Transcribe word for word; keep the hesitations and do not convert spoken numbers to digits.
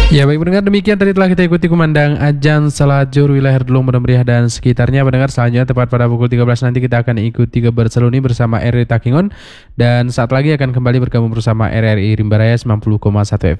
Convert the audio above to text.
Ya baik pendengar, demikian tadi telah kita ikuti kumandang ajan salat zuhur wilayah Herdulung, Pondok Meriah dan sekitarnya. Pendengar, selanjutnya tepat pada pukul tiga belas nanti kita akan ikuti kabar seluni bersama R R I Takingon, dan saat lagi akan kembali bergabung bersama R R I Rimba Raya sembilan puluh koma satu F M.